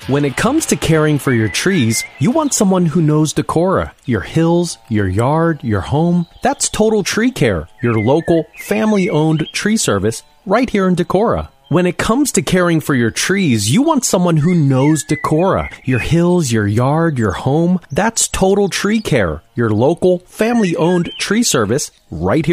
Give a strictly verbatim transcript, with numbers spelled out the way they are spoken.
When it comes to caring for your trees, you want someone who knows Decorah. Your hills, your yard, your home. That's Total Tree Care, your local, family-owned tree service right here in Decorah. When it comes to caring for your trees, you want someone who knows Decorah. Your hills, your yard, your home. That's Total Tree Care, your local, family-owned tree service right here.